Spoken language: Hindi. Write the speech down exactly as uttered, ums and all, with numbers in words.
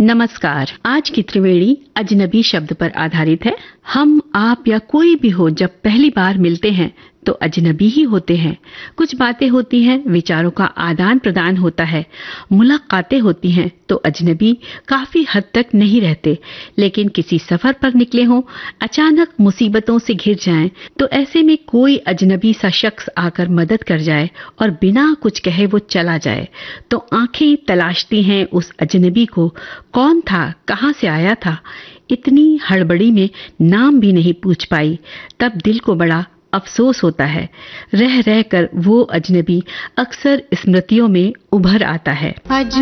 नमस्कार। आज की त्रिवेणी अजनबी शब्द पर आधारित है। हम, आप या कोई भी हो जब पहली बार मिलते हैं तो अजनबी ही होते हैं। कुछ बातें होती हैं, विचारों का आदान प्रदान होता है, मुलाकातें होती हैं तो अजनबी काफी हद तक नहीं रहते। लेकिन किसी सफर पर निकले हों, अचानक मुसीबतों से घिर जाएं, तो ऐसे में कोई अजनबी सा शख्स आकर मदद कर जाए और बिना कुछ कहे वो चला जाए, तो आंखें तलाशती हैं उस अजनबी को। कौन था, कहां से आया था, इतनी हड़बड़ी में नाम भी नहीं पूछ पाई। तब दिल को बड़ा अफसोस होता है। रह रह कर वो अजनबी अक्सर स्मृतियों में उभर आता है।